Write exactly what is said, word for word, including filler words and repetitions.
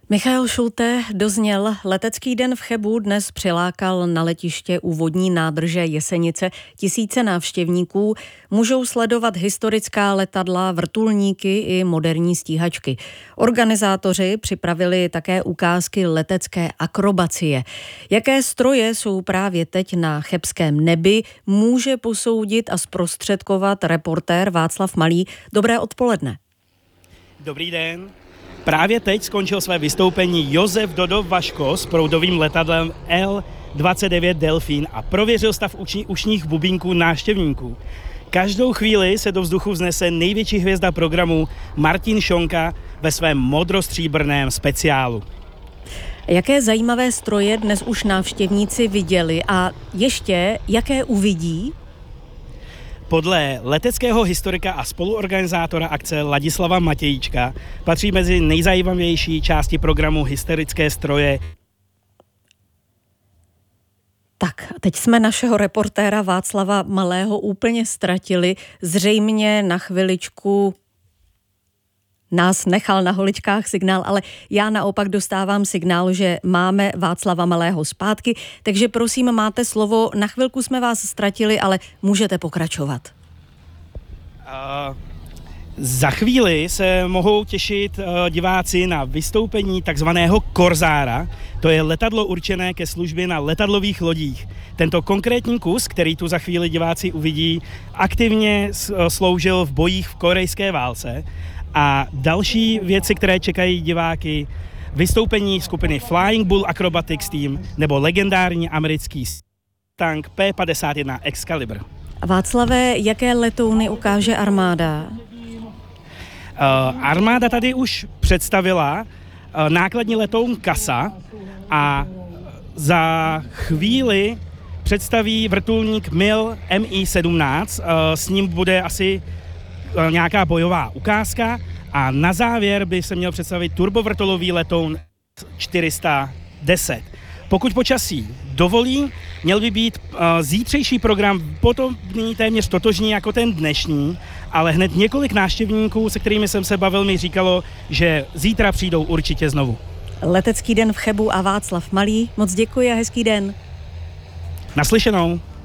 Michael Schulte dozněl. Letecký den v Chebu dnes přilákal na letiště u vodní nádrže Jesenice tisíce návštěvníků. Můžou sledovat historická letadla, vrtulníky i moderní stíhačky. Organizátoři připravili také ukázky letecké akrobacie. Jaké stroje jsou právě teď na chebském nebi, může posoudit a zprostředkovat reportér Václav Malý. Dobré odpoledne. Dobrý den. Právě teď skončil své vystoupení Josef Dodo Vaško s proudovým letadlem El dvacet devět Delfín a prověřil stav uční, ušních bubínků návštěvníků. Každou chvíli se do vzduchu vznese největší hvězda programu Martin Šonka ve svém modrostříbrném speciálu. Jaké zajímavé stroje dnes už návštěvníci viděli a ještě jaké uvidí? Podle leteckého historika a spoluorganizátora akce Ladislava Matějíčka patří mezi nejzajímavější části programu historické stroje. Tak, teď jsme našeho reportéra Václava Malého úplně ztratili. Zřejmě na chviličku nás nechal na holičkách signál, ale já naopak dostávám signál, že máme Václava Malého zpátky, takže prosím, máte slovo. Na chvilku jsme vás ztratili, ale můžete pokračovat. Uh, za chvíli se mohou těšit uh, diváci na vystoupení takzvaného Korzára. To je letadlo určené ke službě na letadlových lodích. Tento konkrétní kus, který tu za chvíli diváci uvidí, aktivně sloužil v bojích v korejské válce. A další věci, které čekají diváky, vystoupení skupiny Flying Bull Acrobatics Team nebo legendární americký tank P padesát jedna Excalibur. Václave, jaké letouny ukáže armáda? Uh, armáda tady už představila uh, nákladní letoun Casa a za chvíli představí vrtulník M I L M I sedmnáct. Uh, s ním bude asi nějaká bojová ukázka a na závěr by se měl představit turbovrtulový letoun čtyři sta deset. Pokud počasí dovolí, měl by být uh, zítřejší program podobný, téměř totožný jako ten dnešní, ale hned několik návštěvníků, se kterými jsem se bavil, mi říkalo, že zítra přijdou určitě znovu. Letecký den v Chebu a Václav Malý, moc děkuji a hezký den. Naslyšenou.